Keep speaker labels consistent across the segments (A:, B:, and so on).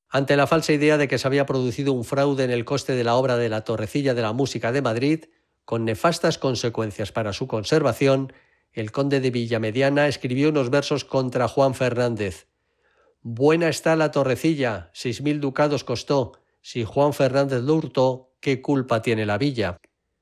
A: Ante la falsa idea de que se había producido un fraude en el coste de la obra de la Torrecilla de la Música de Madrid, con nefastas consecuencias para su conservación, el conde de Villamediana escribió unos versos contra Juan Fernández. Buena está la Torrecilla, 6.000 ducados costó. Si Juan Fernández lo hurtó, ¿qué culpa tiene la villa?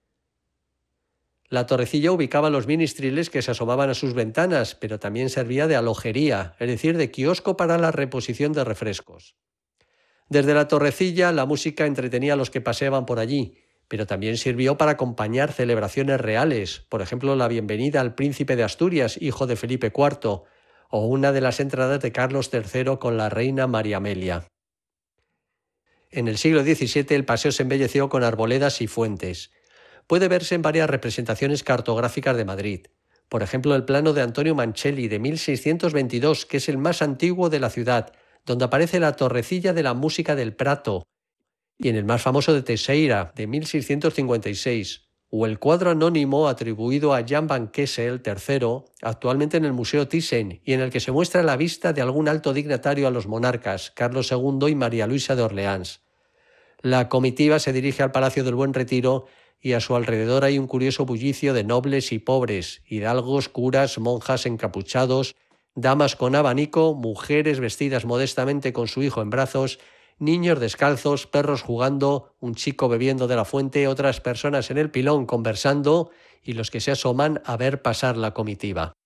A: La Torrecilla ubicaba los ministriles que se asomaban a sus ventanas, pero también servía de alojería, es decir, de kiosco para la reposición de refrescos. Desde la Torrecilla la música entretenía a los que paseaban por allí, pero también sirvió para acompañar celebraciones reales, por ejemplo la bienvenida al príncipe de Asturias, hijo de Felipe IV, o una de las entradas de Carlos III con la reina María Amelia. En el siglo XVII el paseo se embelleció con arboledas y fuentes. Puede verse en varias representaciones cartográficas de Madrid. Por ejemplo, el plano de Antonio Mancelli de 1622, que es el más antiguo de la ciudad, donde aparece la Torrecilla de la Música del Prato, y en el más famoso de Teixeira, de 1656, o el cuadro anónimo atribuido a Jan van Kessel III, actualmente en el Museo Thyssen, y en el que se muestra la vista de algún alto dignatario a los monarcas, Carlos II y María Luisa de Orleans. La comitiva se dirige al Palacio del Buen Retiro y a su alrededor hay un curioso bullicio de nobles y pobres, hidalgos, curas, monjas encapuchados, damas con abanico, mujeres vestidas modestamente con su hijo en brazos, niños descalzos, perros jugando, un chico bebiendo de la fuente, otras personas en el pilón conversando y los que se asoman a ver pasar la comitiva.